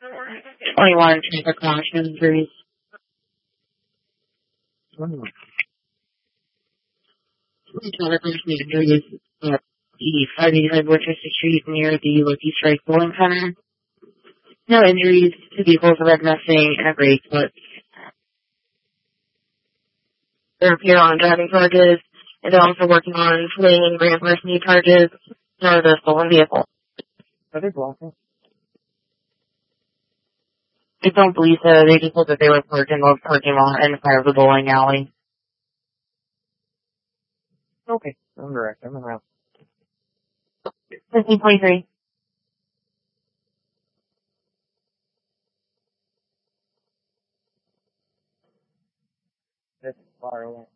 21 traffic caution injuries. Oh. Traffic caution injuries at the 585 Worcester Street near the Lucky Strike Bowling Center. No injuries to vehicles, red nothing, and a brake, but they're appear on driving charges, and they're also working on fleeing and grand larceny charges for the stolen vehicle. Are they blocking? I don't believe so. They just said that they were parked in the parking lot in front of the bowling alley. Okay. I'm direct. I'm around. 1523. That's far away.